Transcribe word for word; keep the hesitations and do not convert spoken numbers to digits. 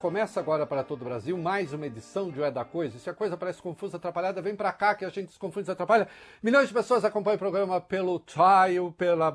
Começa agora para todo o Brasil mais uma edição de O É da Coisa. Se a coisa parece confusa, atrapalhada, vem para cá que a gente desconfunde e atrapalha. Milhões de pessoas acompanham o programa pelo Trial, pela